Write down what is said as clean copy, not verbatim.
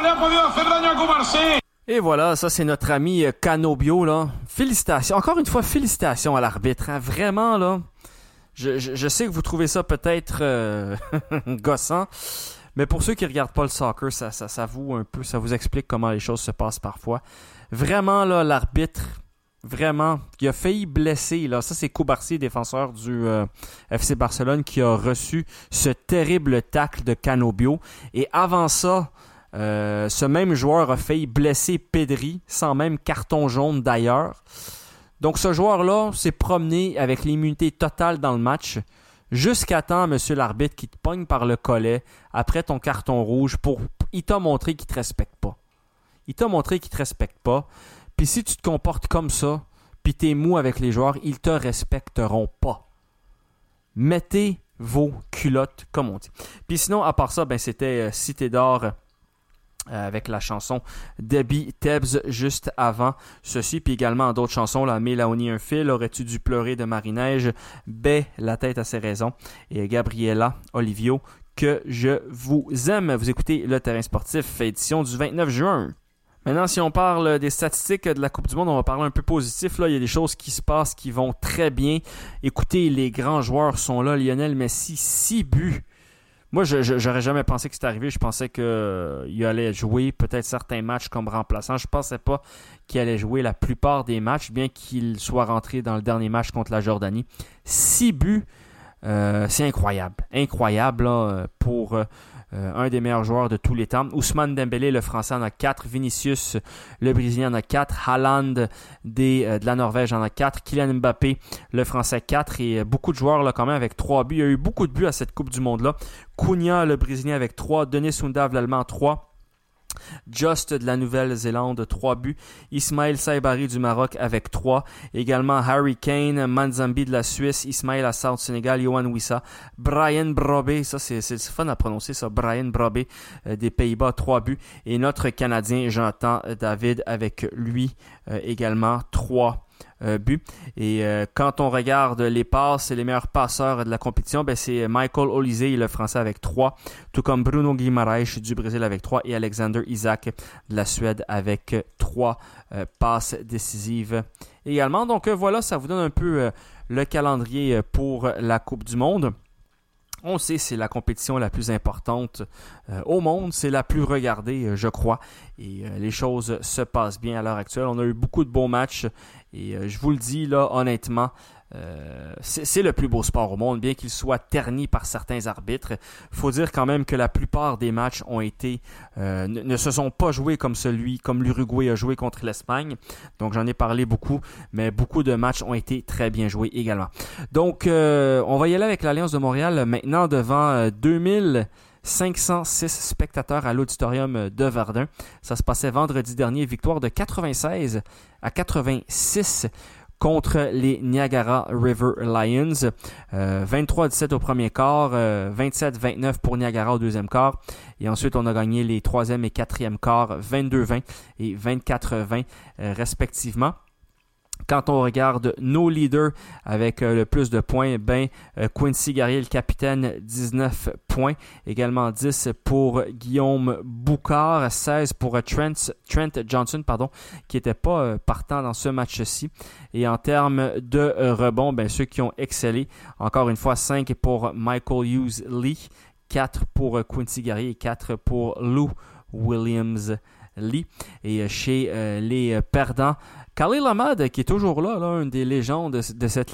Et voilà, ça c'est notre ami Canobio, là. Félicitations. Encore une fois, félicitations à l'arbitre. Hein. Vraiment, là. Je sais que vous trouvez ça peut-être gossant, mais pour ceux qui ne regardent pas le soccer, ça vous un peu, ça vous explique comment les choses se passent parfois. Vraiment, là, l'arbitre, vraiment, il a failli blesser, là. Ça, c'est Cubarsí, défenseur du FC Barcelone, qui a reçu ce terrible tacle de Canobio. Et avant ça, ce même joueur a failli blesser Pedri, sans même carton jaune d'ailleurs. Donc ce joueur-là s'est promené avec l'immunité totale dans le match jusqu'à temps, monsieur l'arbitre, qui te pogne par le collet après ton carton rouge il t'a montré qu'il te respecte pas. Il t'a montré qu'il te respecte pas. Puis si tu te comportes comme ça, puis t'es mou avec les joueurs, ils te respecteront pas. Mettez vos culottes, comme on dit. Puis sinon, à part ça, c'était Cité d'Or avec la chanson Debbie Tebbs juste avant ceci, puis également d'autres chansons, là, Mélaonie un fil, Aurais-tu dû pleurer de Marie-Neige, Baie, La tête à ses raisons, et Gabriella Olivio, que je vous aime. Vous écoutez Le Terrain sportif, édition du 29 juin. Maintenant, si on parle des statistiques de la Coupe du Monde, on va parler un peu positif. Là, il y a des choses qui se passent qui vont très bien. Écoutez, les grands joueurs sont là. Lionel Messi, 6 buts. Moi, j'aurais jamais pensé que c'était arrivé. Je pensais qu'il allait jouer peut-être certains matchs comme remplaçant. Je pensais pas qu'il allait jouer la plupart des matchs, bien qu'il soit rentré dans le dernier match contre la Jordanie. 6 buts, c'est incroyable. Incroyable là, pour un des meilleurs joueurs de tous les temps. Ousmane Dembélé, le Français, en a 4. Vinicius, le Brésilien, en a 4. Haaland, de la Norvège, en a 4. Kylian Mbappé, le Français, 4. Et beaucoup de joueurs là, quand même avec 3 buts. Il y a eu beaucoup de buts à cette Coupe du Monde-là. Cunha, le Brésilien, avec 3. Denis Undav, l'Allemand, 3. Just de la Nouvelle-Zélande, 3 buts. Ismaël Saibari du Maroc avec 3. Également Harry Kane, Manzambi de la Suisse, Ismaël Assar du Sénégal, Yohan Wissa, Brian Brobé, ça c'est fun à prononcer ça, Brian Brobé des Pays-Bas, 3 buts. Et notre Canadien Jonathan David avec lui également 3 buts. Et quand on regarde les passes et les meilleurs passeurs de la compétition, c'est Michael Olise, le Français, avec 3, tout comme Bruno Guimaraes du Brésil avec 3 et Alexander Isak de la Suède avec 3 passes décisives également. Donc voilà, ça vous donne un peu le calendrier pour la Coupe du Monde. On sait, c'est la compétition la plus importante au monde, c'est la plus regardée, je crois, et les choses se passent bien à l'heure actuelle. On a eu beaucoup de beaux matchs, et je vous le dis, là, honnêtement, c'est le plus beau sport au monde, bien qu'il soit terni par certains arbitres. Il faut dire quand même que la plupart des matchs ont été ne se sont pas joués comme l'Uruguay a joué contre l'Espagne. Donc j'en ai parlé beaucoup, mais beaucoup de matchs ont été très bien joués également. Donc on va y aller avec l'Alliance de Montréal maintenant devant 2506 spectateurs à l'auditorium de Verdun. Ça se passait vendredi dernier, victoire de 96-86 contre les Niagara River Lions. 23-17 au premier quart, 27-29 pour Niagara au deuxième quart. Et ensuite, on a gagné les troisième et quatrième quarts, 22-20 et 24-20 respectivement. Quand on regarde nos leaders avec le plus de points, Quincy Guerrier, le capitaine, 19 points. Également 10 pour Guillaume Boucard, 16 pour Trent Johnson, qui n'était pas partant dans ce match-ci. Et en termes de rebonds, ceux qui ont excellé, encore une fois, 5 pour Michael Hughes Lee, 4 pour Quincy Guerrier et 4 pour Lou Williams-Lee. Et chez les perdants, Khalil Ahmad, qui est toujours là, une des légendes de cette